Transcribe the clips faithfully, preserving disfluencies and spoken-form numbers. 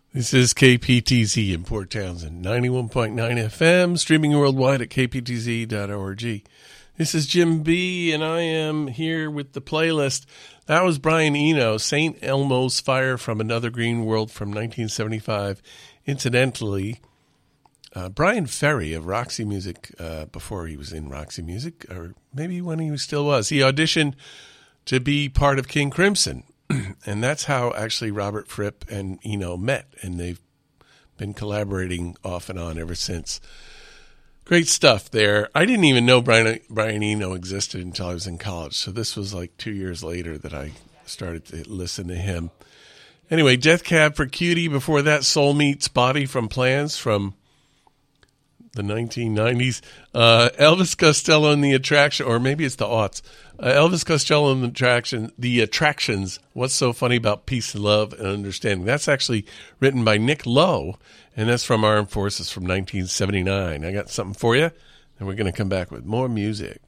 This is K P T Z in Port Townsend, ninety-one point nine F M, streaming worldwide at k p t z dot org. This is Jim B., and I am here with the playlist. That was Brian Eno, Saint Elmo's Fire from Another Green World from nineteen seventy-five. Incidentally, uh, Brian Ferry of Roxy Music, uh, before he was in Roxy Music, or maybe when he still was, he auditioned to be part of King Crimson. And that's how actually Robert Fripp and Eno met, and they've been collaborating off and on ever since. Great stuff there. I didn't even know Brian, Brian Eno existed until I was in college, so this was like two years later that I started to listen to him. Anyway, Death Cab for Cutie. Before that, Soul Meets Body from Plans from the nineteen nineties. Uh, Elvis Costello and the Attraction, or maybe it's the aughts. Uh, Elvis Costello and the Attraction, the Attractions. What's so funny about peace and love and understanding? That's actually written by Nick Lowe, and that's from Armed Forces from nineteen seventy-nine. I got something for you, and we're going to come back with more music.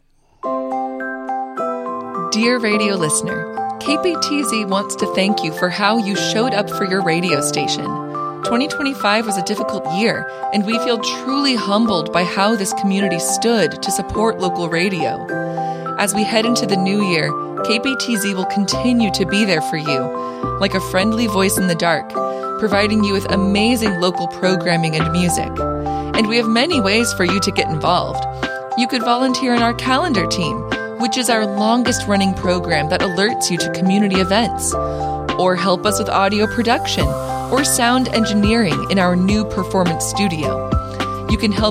Dear radio listener, K P T Z wants to thank you for how you showed up for your radio station. twenty twenty-five was a difficult year, and we feel truly humbled by how this community stood to support local radio. As we head into the new year, K P T Z will continue to be there for you, like a friendly voice in the dark, providing you with amazing local programming and music. And we have many ways for you to get involved. You could volunteer in our calendar team, which is our longest-running program that alerts you to community events, or help us with audio production or sound engineering in our new performance studio. You can help